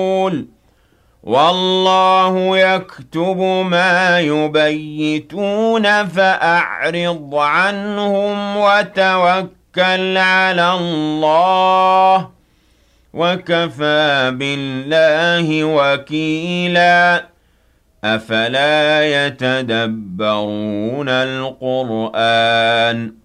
والله يكتب ما يبيتون فأعرض عنهم وتوكل على الله وكفى بالله وكيلا أفلا يتدبرون القرآن